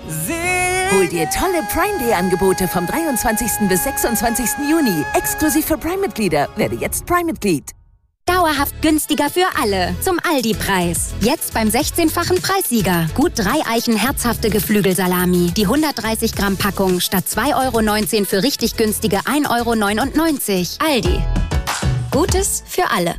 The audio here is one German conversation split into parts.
Hol dir tolle Prime Day Angebote vom 23. bis 26. Juni. Exklusiv für Prime-Mitglieder. Werde jetzt Prime-Mitglied. Dauerhaft günstiger für alle. Zum Aldi-Preis. Jetzt beim 16-fachen Preissieger. Gut 3 Eichen herzhafte Geflügelsalami. Die 130 Gramm Packung statt 2,19 € für richtig günstige 1,99 €. Aldi. Gutes für alle.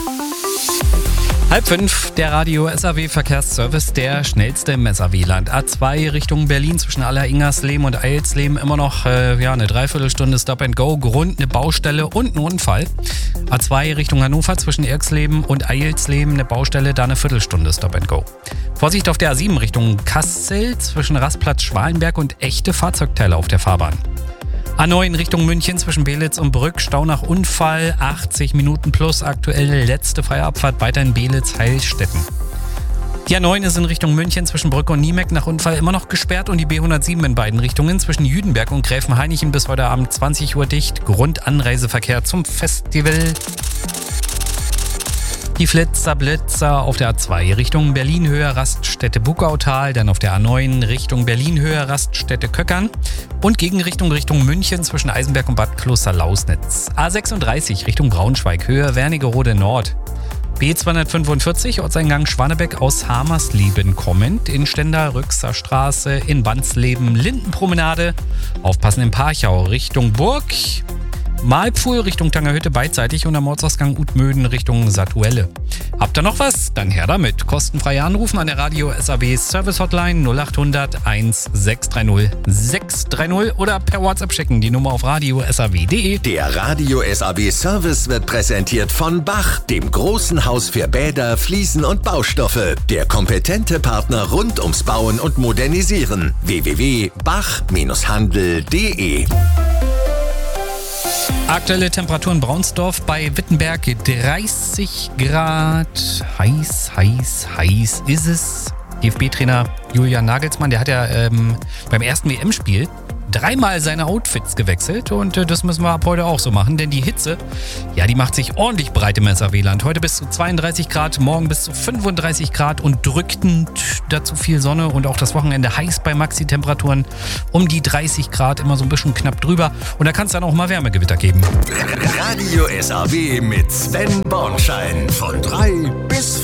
4:30, der Radio SAW Verkehrsservice, der schnellste im SAW-Land. A2 Richtung Berlin zwischen Aller-Ingersleben und Eilsleben immer noch eine Dreiviertelstunde Stop and Go. Grund eine Baustelle und ein Unfall. A2 Richtung Hannover zwischen Irksleben und Eilsleben eine Baustelle, da eine Viertelstunde Stop and Go. Vorsicht auf der A7 Richtung Kassel zwischen Rastplatz Schwalenberg und echte Fahrzeugteile auf der Fahrbahn. A9 Richtung München zwischen Belitz und Brück, Stau nach Unfall, 80 Minuten plus, aktuell letzte freie Abfahrt, weiter in Belitz-Heilstätten. Die A9 ist in Richtung München zwischen Brück und Niemeck nach Unfall immer noch gesperrt und die B107 in beiden Richtungen zwischen Jüdenberg und Gräfenhainichen bis heute Abend 20 Uhr dicht. Grundanreiseverkehr zum Festival. Die Flitzer-Blitzer auf der A2 Richtung Berlin-Höhe Raststätte Bukautal, dann auf der A9 Richtung Berlin-Höhe Raststätte Köckern und Gegenrichtung Richtung München zwischen Eisenberg und Bad Kloster-Lausnitz. A36 Richtung Braunschweig, Höhe Wernigerode Nord. B245 Ortseingang Schwanebeck aus Hamersleben kommend, in Stender-Rüxer Straße, in Bansleben Lindenpromenade, aufpassen in Parchau Richtung Burg. Malpfuhl Richtung Tangerhütte beidseitig und am Ortsausgang Utmöden Richtung Satuelle. Habt ihr noch was? Dann her damit. Kostenfrei anrufen an der Radio SAW Service Hotline 0800 1630 630 oder per WhatsApp schicken die Nummer auf radio.saw.de. Der Radio SAW Service wird präsentiert von Bach, dem großen Haus für Bäder, Fliesen und Baustoffe. Der kompetente Partner rund ums Bauen und Modernisieren. www.bach-handel.de. Aktuelle Temperaturen Braunsdorf bei Wittenberg 30 Grad. Heiß ist es. DFB-Trainer Julian Nagelsmann, der hat ja beim ersten WM-Spiel 3-mal seine Outfits gewechselt und das müssen wir ab heute auch so machen, denn die Hitze, ja, die macht sich ordentlich breit im SAW-Land. Heute bis zu 32 Grad, morgen bis zu 35 Grad und drückend, dazu viel Sonne und auch das Wochenende heiß bei Maxi-Temperaturen um die 30 Grad, immer so ein bisschen knapp drüber und da kann es dann auch mal Wärmegewitter geben. Radio SAW mit Sven Bornschein von 3 bis